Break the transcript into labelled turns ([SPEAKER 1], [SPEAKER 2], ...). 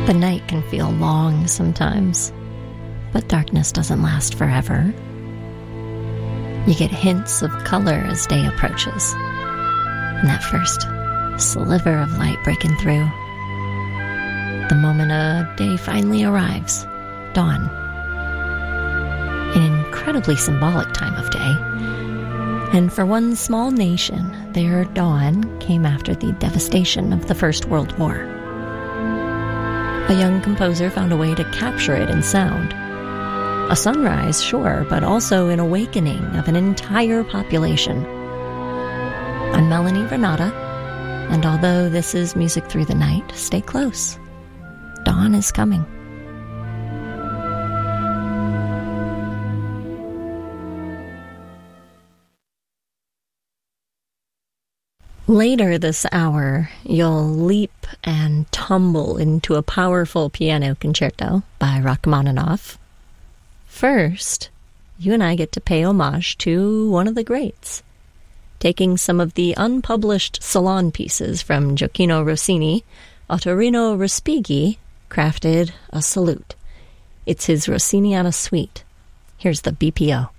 [SPEAKER 1] The night can feel long sometimes, but darkness doesn't last forever. You get hints of color as day approaches, and that first sliver of light breaking through. The moment a day finally arrives, dawn. An incredibly symbolic time of day. And for one small nation, their dawn came after the devastation of the First World War. A young composer found a way to capture it in sound. A sunrise, sure, but also an awakening of an entire population. I'm Melanie Renata, and although this is Music Through the Night, stay close. Dawn is coming. Later this hour, you'll leap and tumble into a powerful piano concerto by Rachmaninoff. First, you and I get to pay homage to one of the greats, taking some of the unpublished salon pieces from Gioacchino Rossini. Ottorino Respighi crafted a salute. It's his Rossiniana suite. Here's the BPO.